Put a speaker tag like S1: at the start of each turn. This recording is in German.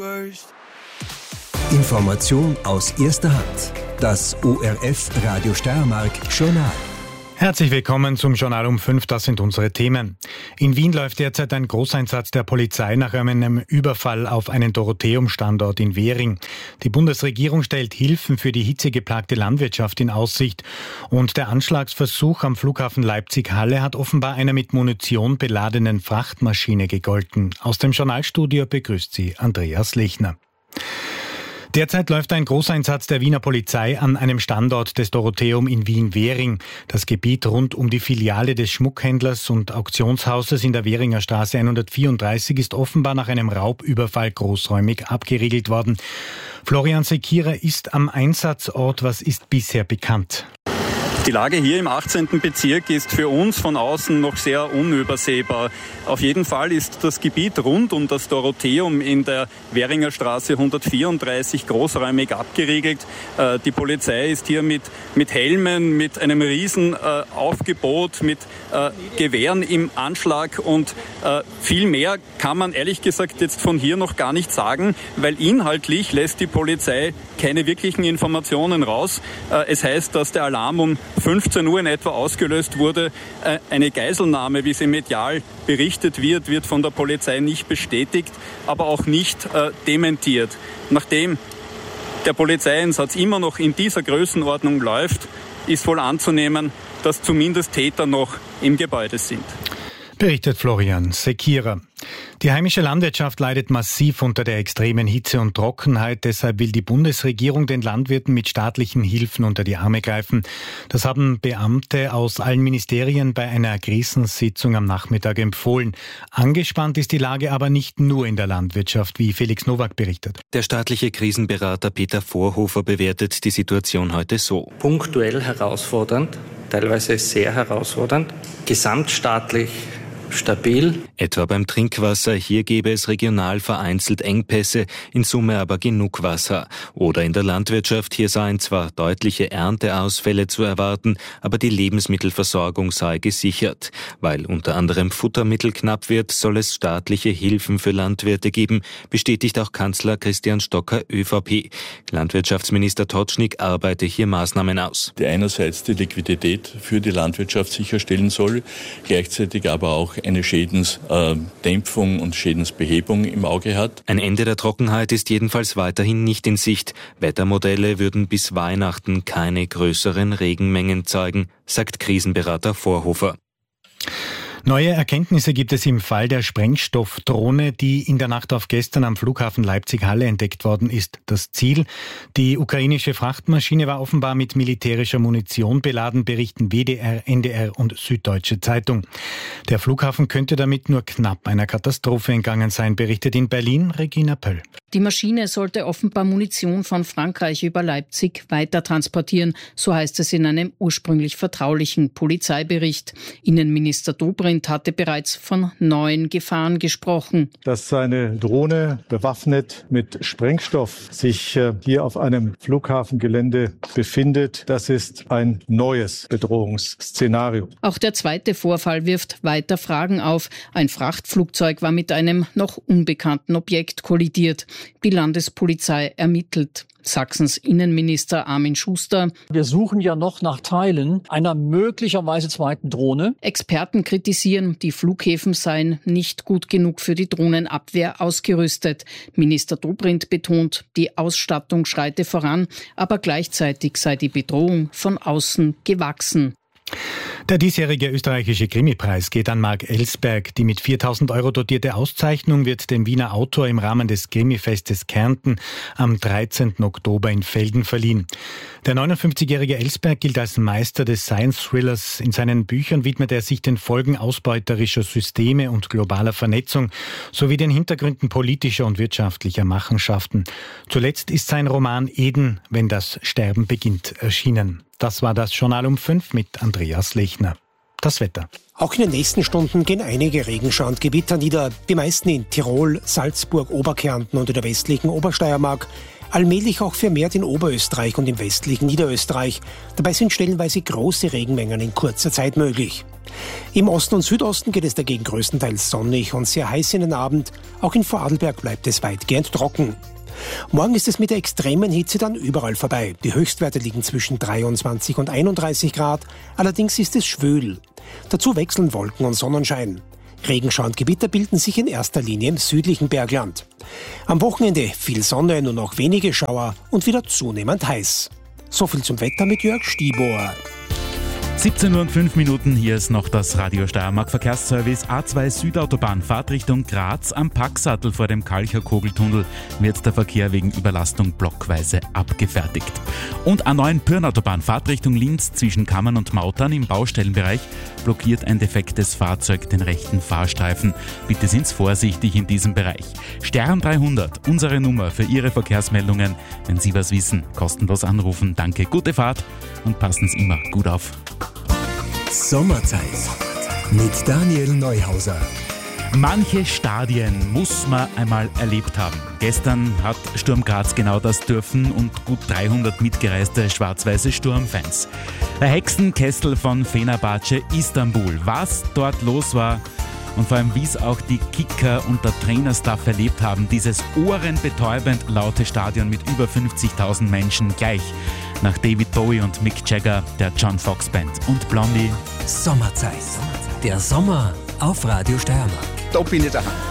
S1: Information aus erster Hand. Das ORF Radio Steiermark Journal.
S2: Herzlich willkommen zum Journal um 5, das sind unsere Themen. In Wien läuft derzeit ein Großeinsatz der Polizei nach einem Überfall auf einen Dorotheum-Standort in Währing. Die Bundesregierung stellt Hilfen für die hitzegeplagte Landwirtschaft in Aussicht. Und der Anschlagsversuch am Flughafen Leipzig-Halle hat offenbar einer mit Munition beladenen Frachtmaschine gegolten. Aus dem Journalstudio begrüßt sie Andreas Lechner. Derzeit läuft ein Großeinsatz der Wiener Polizei an einem Standort des Dorotheum in Wien-Währing. Das Gebiet rund um die Filiale des Schmuckhändlers und Auktionshauses in der Währinger Straße 134 ist offenbar nach einem Raubüberfall großräumig abgeriegelt worden. Florian Sekierer ist am Einsatzort. Was ist bisher bekannt?
S3: Die Lage hier im 18. Bezirk ist für uns von außen noch sehr unübersehbar. Auf jeden Fall ist das Gebiet rund um das Dorotheum in der Währinger Straße 134 großräumig abgeriegelt. Die Polizei ist hier mit Helmen, mit einem riesen Aufgebot, mit Gewehren im Anschlag und viel mehr kann man ehrlich gesagt jetzt von hier noch gar nicht sagen, weil inhaltlich lässt die Polizei keine wirklichen Informationen raus. Es heißt, dass der Alarm um 15 Uhr in etwa ausgelöst wurde. Eine Geiselnahme, wie sie medial berichtet wird von der Polizei nicht bestätigt, aber auch nicht dementiert. Nachdem der Polizeieinsatz immer noch in dieser Größenordnung läuft, ist wohl anzunehmen, dass zumindest Täter noch im Gebäude sind.
S2: Berichtet Florian Sekierer. Die heimische Landwirtschaft leidet massiv unter der extremen Hitze und Trockenheit. Deshalb will die Bundesregierung den Landwirten mit staatlichen Hilfen unter die Arme greifen. Das haben Beamte aus allen Ministerien bei einer Krisensitzung am Nachmittag empfohlen. Angespannt ist die Lage aber nicht nur in der Landwirtschaft, wie Felix Nowak berichtet.
S4: Der staatliche Krisenberater Peter Vorhofer bewertet die Situation heute so.
S5: Punktuell herausfordernd, teilweise sehr herausfordernd, gesamtstaatlich stabil.
S4: Etwa beim Trinkwasser, hier gäbe es regional vereinzelt Engpässe, in Summe aber genug Wasser. Oder in der Landwirtschaft, hier seien zwar deutliche Ernteausfälle zu erwarten, aber die Lebensmittelversorgung sei gesichert. Weil unter anderem Futtermittel knapp wird, soll es staatliche Hilfen für Landwirte geben, bestätigt auch Kanzler Christian Stocker, ÖVP. Landwirtschaftsminister Totschnig arbeite hier Maßnahmen aus.
S6: Die einerseits die Liquidität für die Landwirtschaft sicherstellen soll, gleichzeitig aber auch eine Schädensdämpfung und Schädensbehebung im Auge hat.
S4: Ein Ende der Trockenheit ist jedenfalls weiterhin nicht in Sicht. Wettermodelle würden bis Weihnachten keine größeren Regenmengen zeigen, sagt Krisenberater Vorhofer.
S2: Neue Erkenntnisse gibt es im Fall der Sprengstoffdrohne, die in der Nacht auf gestern am Flughafen Leipzig-Halle entdeckt worden ist. Das Ziel, die ukrainische Frachtmaschine, war offenbar mit militärischer Munition beladen, berichten WDR, NDR und Süddeutsche Zeitung. Der Flughafen könnte damit nur knapp einer Katastrophe entgangen sein, berichtet in Berlin Regina Pöll.
S7: Die Maschine sollte offenbar Munition von Frankreich über Leipzig weiter transportieren, so heißt es in einem ursprünglich vertraulichen Polizeibericht. Innenminister Dobrindt hatte bereits von neuen Gefahren gesprochen.
S8: Dass eine Drohne bewaffnet mit Sprengstoff sich hier auf einem Flughafengelände befindet, das ist ein neues Bedrohungsszenario.
S7: Auch der zweite Vorfall wirft weiter Fragen auf. Ein Frachtflugzeug war mit einem noch unbekannten Objekt kollidiert. Die Landespolizei ermittelt. Sachsens Innenminister Armin Schuster.
S9: Wir suchen ja noch nach Teilen einer möglicherweise zweiten Drohne.
S7: Experten kritisieren, die Flughäfen seien nicht gut genug für die Drohnenabwehr ausgerüstet. Minister Dobrindt betont, die Ausstattung schreite voran, aber gleichzeitig sei die Bedrohung von außen gewachsen.
S2: Der diesjährige österreichische Krimipreis geht an Marc Ellsberg. Die mit 4.000 € dotierte Auszeichnung wird dem Wiener Autor im Rahmen des Krimifestes Kärnten am 13. Oktober in Velden verliehen. Der 59-jährige Ellsberg gilt als Meister des Science-Thrillers. In seinen Büchern widmet er sich den Folgen ausbeuterischer Systeme und globaler Vernetzung sowie den Hintergründen politischer und wirtschaftlicher Machenschaften. Zuletzt ist sein Roman Eden, wenn das Sterben beginnt, erschienen. Das war das Journal um 5 mit Andreas Lechner. Das Wetter.
S10: Auch in den nächsten Stunden gehen einige Regenschauer und Gewitter nieder. Die meisten in Tirol, Salzburg, Oberkärnten und in der westlichen Obersteiermark. Allmählich auch vermehrt in Oberösterreich und im westlichen Niederösterreich. Dabei sind stellenweise große Regenmengen in kurzer Zeit möglich. Im Osten und Südosten geht es dagegen größtenteils sonnig und sehr heiß in den Abend. Auch in Vorarlberg bleibt es weitgehend trocken. Morgen ist es mit der extremen Hitze dann überall vorbei. Die Höchstwerte liegen zwischen 23 und 31 Grad. Allerdings ist es schwül. Dazu wechseln Wolken und Sonnenschein. Regenschauer und Gewitter bilden sich in erster Linie im südlichen Bergland. Am Wochenende viel Sonne, nur noch wenige Schauer und wieder zunehmend heiß. So viel zum Wetter mit Jörg Stiebohr.
S11: 17:05 Uhr, hier ist noch das Radio Steiermark Verkehrsservice. A2 Südautobahn, Fahrtrichtung Graz. Am Packsattel vor dem Kalcher Kogeltunnel wird der Verkehr wegen Überlastung blockweise abgefertigt. Und A9 Pyrnautobahn, Fahrtrichtung Linz zwischen Kammern und Mautern im Baustellenbereich blockiert ein defektes Fahrzeug den rechten Fahrstreifen. Bitte sind Sie vorsichtig in diesem Bereich. Stern 300, unsere Nummer für Ihre Verkehrsmeldungen. Wenn Sie was wissen, kostenlos anrufen. Danke, gute Fahrt und passen Sie immer gut auf.
S1: Sommerzeit mit Daniel Neuhauser.
S11: Manche Stadien muss man einmal erlebt haben. Gestern hat Sturm Graz genau das dürfen und gut 300 mitgereiste schwarz-weiße Sturmfans. Der Hexenkessel von Fenerbahce Istanbul. Was dort los war und vor allem wie es auch die Kicker und der Trainerstaff erlebt haben. Dieses ohrenbetäubend laute Stadion mit über 50.000 Menschen gleich nach David Bowie und Mick Jagger, der John Fox Band und Blondie.
S1: Sommerzeit. Der Sommer auf Radio Steiermark.
S12: Da bin ich daheim.